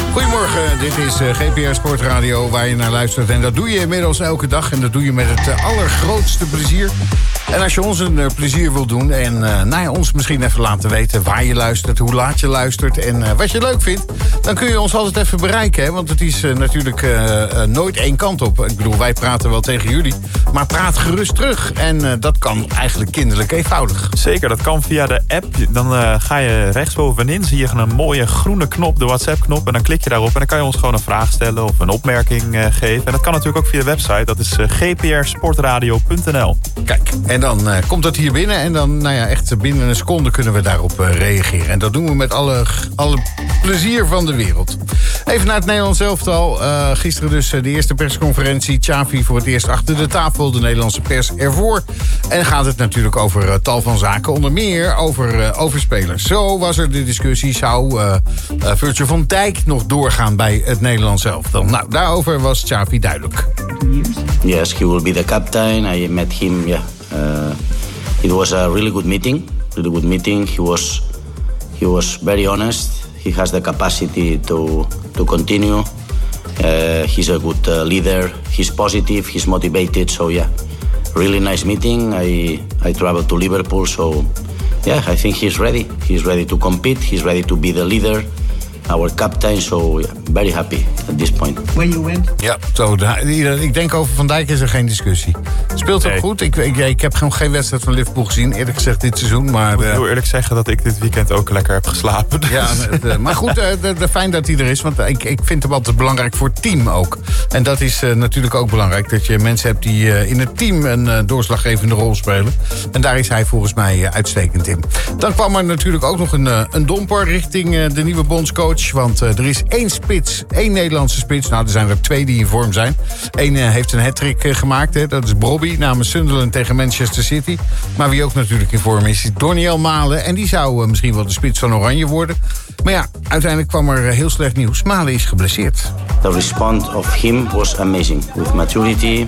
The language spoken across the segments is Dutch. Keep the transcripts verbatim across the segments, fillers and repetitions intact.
Goedemorgen, dit is uh, G P R Sportradio waar je naar luistert. En dat doe je inmiddels elke dag en dat doe je met het uh, allergrootste plezier. En als je ons een uh, plezier wil doen en uh, nou ja, ons misschien even laten weten waar je luistert, hoe laat je luistert en uh, wat je leuk vindt, dan kun je ons altijd even bereiken. Hè? Want het is uh, natuurlijk uh, uh, nooit één kant op. Ik bedoel, wij praten wel tegen jullie, maar praat gerust terug. En uh, dat kan eigenlijk kinderlijk eenvoudig. Zeker, dat kan via de app. Dan uh, ga je rechtsbovenin, zie je een mooie groene knop, de WhatsApp-knop. En dan klik je daarop en dan kan je ons gewoon een vraag stellen of een opmerking uh, geven. En dat kan natuurlijk ook via de website. Dat is uh, g p r sportradio punt n l. Kijk, en dan uh, komt dat hier binnen. En dan, nou ja, echt binnen een seconde kunnen we daarop uh, reageren. En dat doen we met alle, alle plezier van de wereld. Even naar het Nederlands elftal. Uh, gisteren dus uh, de eerste persconferentie. Xavi voor het eerst achter de tafel. De Nederlandse pers ervoor. En gaat het natuurlijk over uh, tal van zaken. Onder meer over, uh, over spelers. Zo was er de discussie. Zou uh, uh, Virgil van Dijk nog doorgaan bij het Nederlands elftal? Nou, daarover was Xavi duidelijk. Yes, he will be the captain. I met him, yeah. Uh, it was a really good meeting. Really good meeting. He was, he was very honest. He has the capacity to, to continue. Uh, he's a good uh, leader. He's positive. He's motivated. So, yeah, really nice meeting. I, I traveled to Liverpool, so... Yeah, I think he's ready. He's ready to compete. He's ready to be the leader, our captain. So, yeah, very happy at this point. When you went? Ja, zo, ik denk over Van Dijk is er geen discussie. Speelt ook nee. goed. Ik, ik, ik heb gewoon geen wedstrijd van Liverpool gezien, eerlijk gezegd dit seizoen. Maar, ik moet uh, heel eerlijk zeggen dat ik dit weekend ook lekker heb geslapen. Dus. Ja, uh, maar goed, uh, de, de fijn dat hij er is. Want ik, ik vind hem altijd belangrijk voor het team ook. En dat is uh, natuurlijk ook belangrijk. Dat je mensen hebt die uh, in het team een uh, doorslaggevende rol spelen. En daar is hij volgens mij uh, uitstekend in. Dan kwam er natuurlijk ook nog een, uh, een domper richting uh, de nieuwe bondscoach. Want uh, er is één spits, één Nederlandse spits. Nou, er zijn er twee die in vorm zijn. Eén uh, heeft een hat-trick uh, gemaakt. Hè. Dat is Brobby namens Sunderland tegen Manchester City. Maar wie ook natuurlijk in vorm is, is Doniel Malen. En die zou uh, misschien wel de spits van Oranje worden. Maar ja, uiteindelijk kwam er uh, heel slecht nieuws. Malen is geblesseerd. The response of him was amazing. With maturity,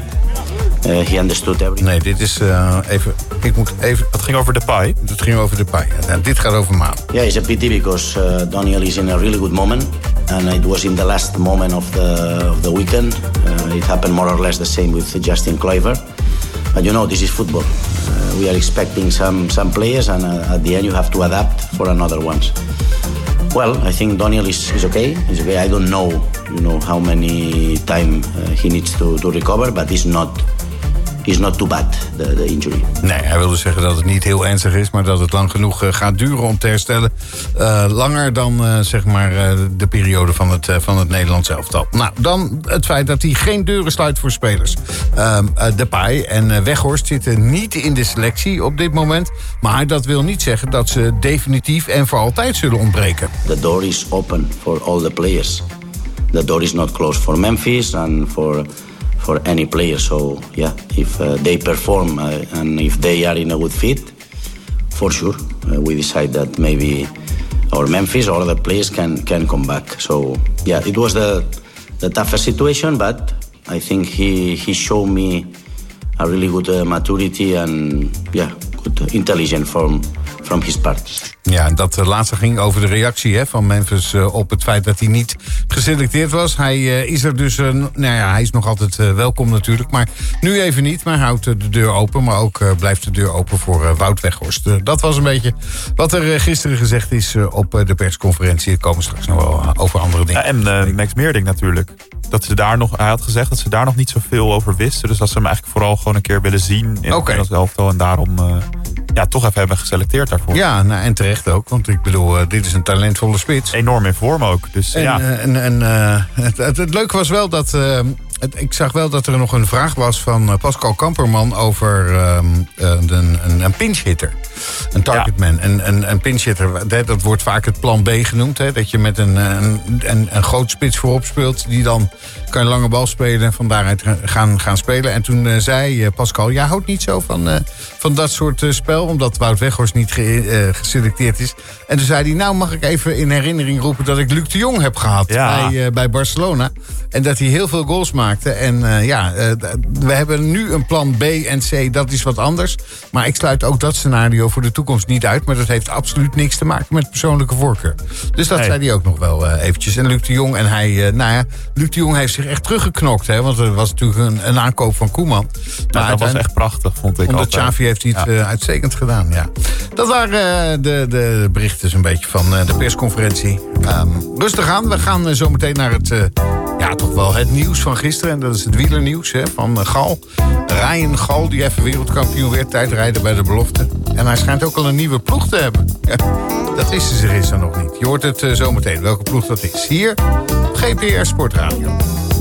uh, he understood everything. Nee, dit is uh, even... Ik moet even... Het ging over Depay. Het ging over Depay. En dit gaat over Malen. Yeah, it's a pity because uh, Doniel is in a really good moment. And it was in the last moment of the, of the weekend. Uh, it happened more or less the same with Justin Kluivert. But you know, this is football. Uh, we are expecting some, some players, and uh, at the end you have to adapt for another ones. Well, I think Doniel is, is okay. He's okay. I don't know, you know, how many time uh, he needs to, to recover, but it's not... is not too bad, the, the injury. Nee, hij wilde zeggen dat het niet heel ernstig is, maar dat het lang genoeg uh, gaat duren om te herstellen. Uh, langer dan uh, zeg maar uh, de periode van het, uh, van het Nederlands elftal. Nou, dan het feit dat hij geen deuren sluit voor spelers. Uh, uh, Depay en uh, Weghorst zitten niet in de selectie op dit moment. Maar dat wil niet zeggen dat ze definitief en voor altijd zullen ontbreken. The door is open for all the players. The door is not closed for Memphis and for... for any player. So yeah, if uh, they perform uh, and if they are in a good fit, for sure uh, we decide that maybe our Memphis or other players can can come back. So yeah, it was the the toughest situation, but I think he he showed me a really good uh, maturity and yeah, good intelligence from from his part. Ja, dat uh, laatste ging over de reactie hè, van Memphis uh, op het feit dat hij niet geselecteerd was. Hij uh, is er dus, uh, nou ja, hij is nog altijd uh, welkom natuurlijk. Maar nu even niet, maar houdt uh, de deur open. Maar ook uh, blijft de deur open voor uh, Wout Weghorst. Uh, dat was een beetje wat er uh, gisteren gezegd is uh, op uh, de persconferentie. Er komen straks nog wel uh, over andere dingen. Ja, en uh, Max Meerdink natuurlijk. Dat ze daar nog, hij had gezegd dat ze daar nog niet zoveel over wisten. Dus dat ze hem eigenlijk vooral gewoon een keer willen zien in okay. het elftal. En daarom uh, ja, toch even hebben geselecteerd daarvoor. Ja, nou, en terecht ook. Want ik bedoel, uh, dit is een talentvolle spits. Enorm in vorm ook. Dus, en ja. uh, en, en uh, het, het, het leuke was wel dat... Uh, het, ik zag wel dat er nog een vraag was van uh, Pascal Kamperman over uh, uh, een, een, een pinch hitter. Een targetman. Ja. Een, een, een pinch hitter, dat, dat wordt vaak het plan B genoemd. Hè, dat je met een, een, een, een groot spits voorop speelt. Die dan kan een lange bal spelen en van daaruit gaan, gaan spelen. En toen uh, zei uh, Pascal, jij houdt niet zo van, uh, van dat soort uh, spel. Omdat Wout Weghorst niet ge, uh, geselecteerd is. En toen zei hij, nou mag ik even in herinnering roepen dat ik Luc de Jong heb gehad ja. bij, uh, bij Barcelona. En dat hij heel veel goals maakte. En uh, ja, uh, we hebben nu een plan B en C, dat is wat anders. Maar ik sluit ook dat scenario voor de toekomst niet uit. Maar dat heeft absoluut niks te maken met persoonlijke voorkeur. Dus dat Nee. zei hij ook nog wel uh, eventjes. En Luc de Jong, en hij, uh, nou ja, Luc de Jong heeft zich echt teruggeknokt. Hè, want er was natuurlijk een, een aankoop van Koeman. Nou, dat was echt prachtig, vond ik Onder altijd. Xavi heeft hij het Ja. uh, uitstekend gedaan, ja. Dat waren uh, de, de berichten een beetje van uh, de persconferentie. Um, rustig aan, we gaan uh, zo meteen naar het, uh, ja, toch wel het nieuws van gisteren. En dat is het wielernieuws hè, van uh, Gal. Ryan Gal, die even wereldkampioen werd, tijdrijden bij de belofte. En hij schijnt ook al een nieuwe ploeg te hebben. Ja, dat wisten ze gisteren nog niet. Je hoort het uh, zo meteen, welke ploeg dat is. Hier op G P R Sportradio.